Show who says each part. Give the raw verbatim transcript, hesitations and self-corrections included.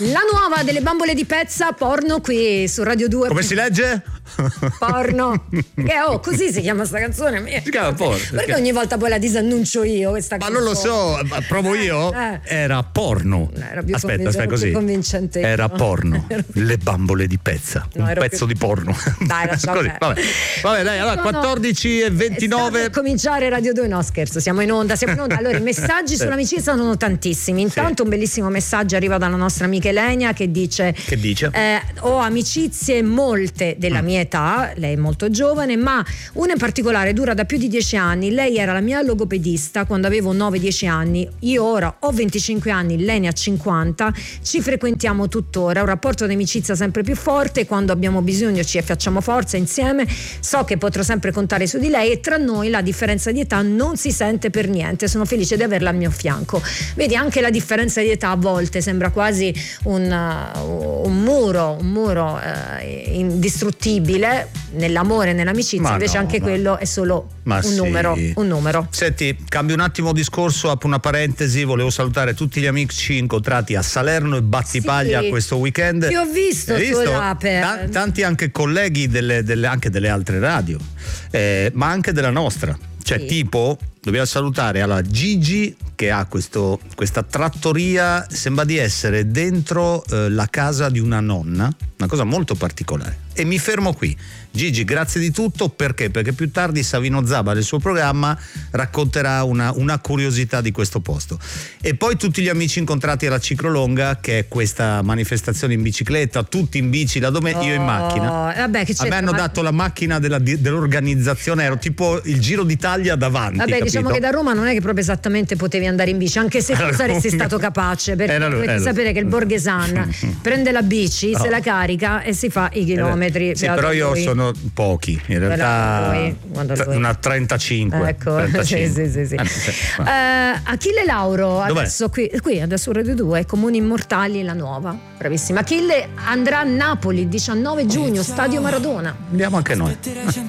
Speaker 1: La nuova delle bambole di pezza, Porno, qui su Radio due.
Speaker 2: Come si legge?
Speaker 1: Porno. Che oh, così si chiama sta canzone.
Speaker 2: Si chiama Porno.
Speaker 1: Perché ogni volta poi la disannuncio io questa
Speaker 2: Ma
Speaker 1: canzone?
Speaker 2: non lo so, provo io.
Speaker 1: Eh.
Speaker 2: Era Porno.
Speaker 1: Era più
Speaker 2: aspetta, aspetta così.
Speaker 1: Più convincente.
Speaker 2: Era Porno. Le bambole di pezza.
Speaker 1: No,
Speaker 2: un pezzo
Speaker 1: più...
Speaker 2: di porno.
Speaker 1: Dai, lascia
Speaker 2: così, vabbè. Vabbè, dai, allora
Speaker 1: no,
Speaker 2: quattordici e ventinove.
Speaker 1: Per cominciare Radio due, no scherzo, siamo in onda, siamo in onda. Allora, i messaggi sull'amicizia sono tantissimi. Intanto sì. Un bellissimo messaggio arriva dalla nostra amica Elenia che dice:
Speaker 2: Che dice?
Speaker 1: Eh, ho amicizie molte della mm. mia età, lei è molto giovane, ma una in particolare dura da più di dieci anni. Lei era la mia logopedista quando avevo nove dieci anni. Io ora ho venticinque anni, lei ne ha cinquanta. Ci frequentiamo tuttora, un rapporto di amicizia sempre più forte. Quando abbiamo bisogno ci facciamo forza insieme. So che potrò sempre contare su di lei e tra noi la differenza di età non si sente per niente. Sono felice di averla al mio fianco. Vedi, anche la differenza di età a volte sembra quasi un, uh, un muro, un muro uh, indistruttibile nell'amore e nell'amicizia. Ma invece no, anche ma... quello è solo ma un sì. numero, un numero.
Speaker 2: Senti, cambio un attimo discorso, apro una parentesi, volevo salutare tutti gli amici incontrati a Salerno e Battipaglia sì. questo weekend.
Speaker 1: Ti ho visto,
Speaker 2: Hai visto?
Speaker 1: Per...
Speaker 2: T- tanti anche colleghi delle, delle, anche delle altre radio, eh, ma anche della nostra. Cioè sì. tipo dobbiamo salutare alla Gigi che ha questo, questa trattoria, sembra di essere dentro eh, la casa di una nonna, una cosa molto particolare. E mi fermo qui. Gigi, grazie di tutto. Perché? Perché più tardi Savino Zaba nel suo programma racconterà una, una curiosità di questo posto. E poi tutti gli amici incontrati alla Ciclolonga, che è questa manifestazione in bicicletta, tutti in bici la domenica, oh, io in macchina.
Speaker 1: Vabbè, che
Speaker 2: a me hanno
Speaker 1: ma...
Speaker 2: dato la macchina della, dell'organizzazione, ero tipo il Giro d'Italia davanti.
Speaker 1: Vabbè,
Speaker 2: capito?
Speaker 1: Diciamo che da Roma non è che proprio esattamente potevi andare in bici, anche se tu saresti stato capace, perché
Speaker 2: era,
Speaker 1: dovete
Speaker 2: era.
Speaker 1: sapere che il borghesan prende la bici,
Speaker 2: no.
Speaker 1: se la carica e si fa i chilometri.
Speaker 2: Sì, però io
Speaker 1: lui.
Speaker 2: sono pochi, in realtà
Speaker 1: lui,
Speaker 2: una trentacinque.
Speaker 1: Ecco,
Speaker 2: trentacinque.
Speaker 1: sì, sì, sì.
Speaker 2: Eh,
Speaker 1: sì. Uh, Achille Lauro,
Speaker 2: Dov'è?
Speaker 1: adesso qui, qui adesso su Radio due, Comuni Immortali, la nuova. Bravissima. Achille andrà a Napoli il diciannove giugno, Stadio Maradona.
Speaker 2: Andiamo anche noi.